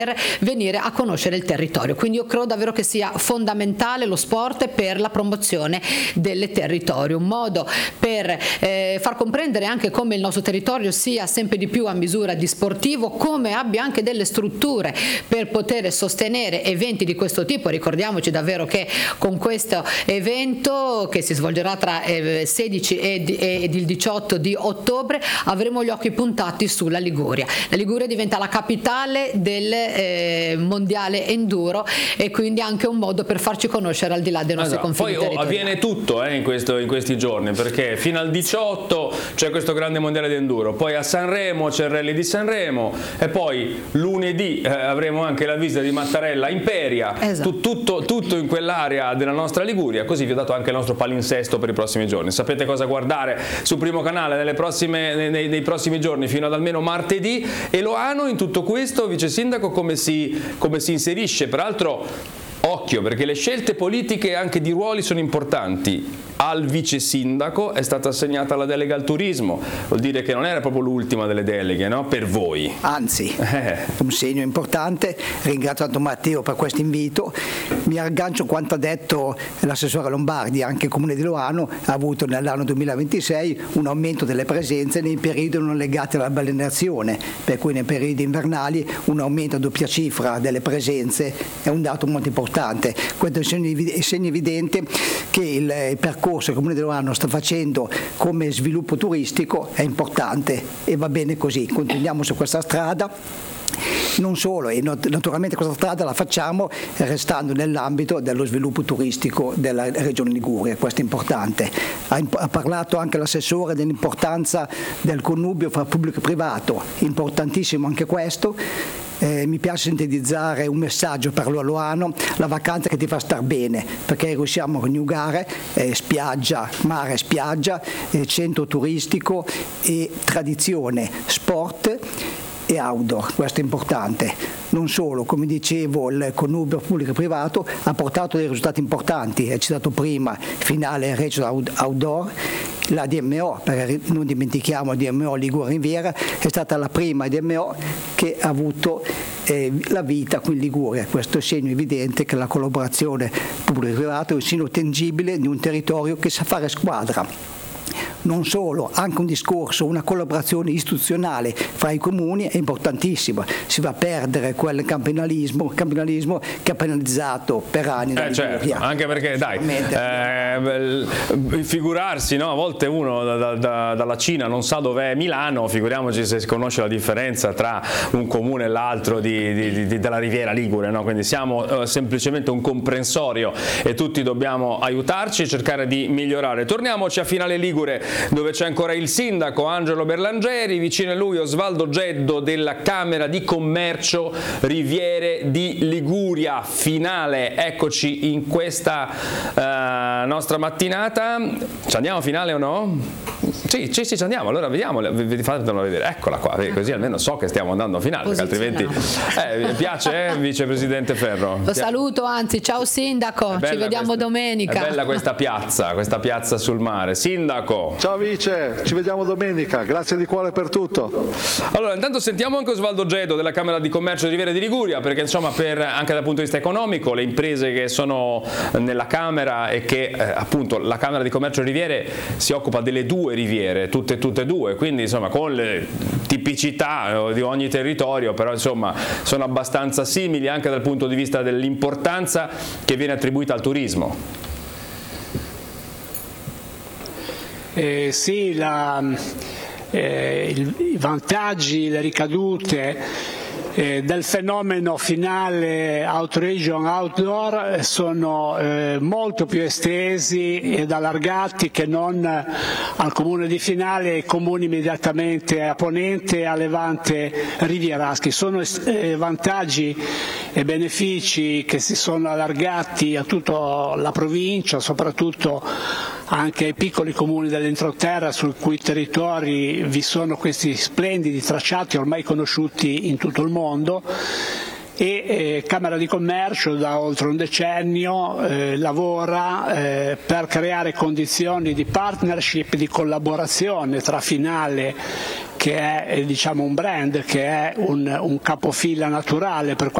venire a conoscere il territorio. Quindi io credo davvero che sia fondamentale lo sport per la promozione del territorio, un modo per far comprendere anche come il nostro territorio sia sempre di più a misura di sportivo, come abbia anche delle strutture per poter sostenere eventi di questo tipo. Ricordiamoci davvero che con questo evento che si svolgerà tra 16 ed il 18 di ottobre avremo gli occhi puntati sulla Liguria. La Liguria diventa la capitale del mondiale enduro e quindi anche un modo per farci conoscere al di là dei nostri confini territoriali. Poi avviene tutto in questi giorni, perché fino al 18 c'è questo grande mondiale di enduro, poi a Sanremo c'è il rally di Sanremo e poi lunedì avremo anche la visita di Mattarella a Imperia, esatto. tutto in quell'area della nostra Liguria. Così vi ho dato anche il nostro palinsesto per i prossimi giorni. Sapete cosa guardare sul primo canale nei prossimi giorni fino ad almeno martedì. E Loano in tutto questo, vice sindaco, come si inserisce? Peraltro occhio, perché le scelte politiche anche di ruoli sono importanti. Al vice sindaco è stata assegnata la delega al turismo, vuol dire che non era proprio l'ultima delle deleghe, no? Per voi. Anzi, un segno importante. Ringrazio tanto Matteo per questo invito. Mi aggancio a quanto ha detto l'assessore Lombardi. Anche il comune di Loano ha avuto nell'anno 2026 un aumento delle presenze nei periodi non legati alla balneazione, per cui nei periodi invernali un aumento a doppia cifra delle presenze è un dato molto importante. Questo è un segno evidente che il percorso che il Comune di Loano sta facendo come sviluppo turistico è importante e va bene così. Continuiamo su questa strada. Non solo, e naturalmente questa strada la facciamo restando nell'ambito dello sviluppo turistico della regione Liguria, questo è importante. Ha parlato anche l'assessore dell'importanza del connubio fra pubblico e privato, importantissimo anche questo. Mi piace sintetizzare un messaggio per Loano: la vacanza che ti fa star bene, perché riusciamo a coniugare spiaggia, mare, spiaggia, centro turistico e tradizione, sport e outdoor. Questo è importante. Non solo, come dicevo, il connubio pubblico e privato ha portato dei risultati importanti. È citato prima il finale Regional Outdoor. La DMO, perché non dimentichiamo, DMO Liguria Riviera è stata la prima DMO che ha avuto la vita qui in Liguria. Questo è segno evidente che la collaborazione pubblico-privato è un segno tangibile di un territorio che sa fare squadra. Non solo, anche un discorso, una collaborazione istituzionale fra i comuni è importantissima. Si va a perdere quel campanilismo che ha penalizzato per anni la Liguria. Certo, anche perché figurarsi, no? A volte uno dalla Cina non sa dov'è Milano, figuriamoci se si conosce la differenza tra un comune e l'altro della Riviera Ligure, no? Quindi siamo semplicemente un comprensorio e tutti dobbiamo aiutarci e cercare di migliorare. Torniamoci a Finale Ligure, dove c'è ancora il sindaco Angelo Berlangeri, vicino a lui Osvaldo Geddo della Camera di Commercio Riviere di Liguria. Finale, eccoci in questa nostra mattinata. Ci andiamo a finale o no? Sì, ci andiamo, allora vediamo, fatelo vedere, eccola qua, così almeno so che stiamo andando a finale, perché altrimenti vi piace, vicepresidente Ferro? Lo saluto, anzi, ciao sindaco, ci vediamo domenica. È bella questa piazza sul mare. Sindaco. Ciao vice, ci vediamo domenica, grazie di cuore per tutto. Allora, intanto sentiamo anche Osvaldo Geddo della Camera di Commercio di Riviera di Liguria, perché insomma anche dal punto di vista economico le imprese che sono nella Camera e che appunto la Camera di Commercio Riviere si occupa delle due riviere, tutte e due, quindi insomma con le tipicità di ogni territorio, però insomma sono abbastanza simili anche dal punto di vista dell'importanza che viene attribuita al turismo. Sì, i vantaggi, le ricadute del fenomeno finale Outregion Outdoor sono molto più estesi ed allargati che non al comune di Finale e ai comuni immediatamente a ponente e a levante rivieraschi. Sono vantaggi e benefici che si sono allargati a tutta la provincia, soprattutto anche ai piccoli comuni dell'entroterra sul cui territori vi sono questi splendidi tracciati ormai conosciuti in tutto il mondo. E Camera di Commercio da oltre un decennio lavora per creare condizioni di partnership, di collaborazione tra Finale che è diciamo un brand, che è un capofila naturale per